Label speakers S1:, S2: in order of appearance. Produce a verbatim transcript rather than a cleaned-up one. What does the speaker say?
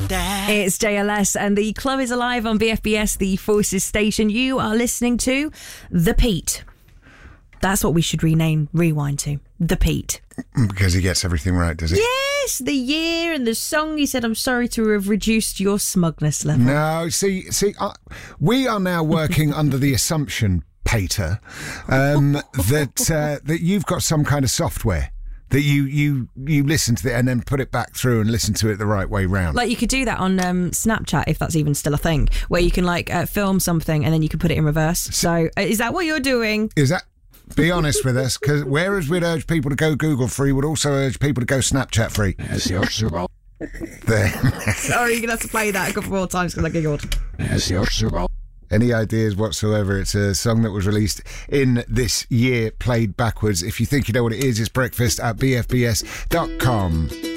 S1: It's J L S and the club is alive on B F B S, the Forces station. You are listening to The Pete. That's what we should rename Rewind to. The Pete.
S2: Because he gets everything right, does he?
S1: Yes, the year and the song. He said, I'm sorry to have reduced your smugness level.
S2: No, see, see, uh, we are now working under the assumption, Pater, um, that uh, that you've got some kind of software. That you, you, you listen to it and then put it back through and listen to it the right way round.
S1: Like you could do that on um, Snapchat, if that's even still a thing, where you can like uh, film something and then you can put it in reverse. So uh, is that what you're doing?
S2: Is that... Be honest with us, because whereas we'd urge people to go Google free, we'd also urge people to go Snapchat free. There.
S1: Sorry, you're going to have to play that a couple more times because I giggled.
S2: Any ideas whatsoever? It's a song that was released in this year, played backwards. If you think you know what it is, it's breakfast at b f b s dot com.